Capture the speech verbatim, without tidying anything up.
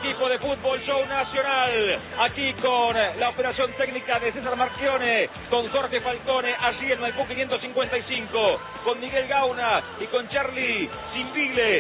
equipo de Fútbol Show Nacional, aquí con la operación técnica de César Marchione, con Jorge Falcone, allí en Maipú quinientos cincuenta y cinco, con Miguel Gauna y con Charlie Zimbile.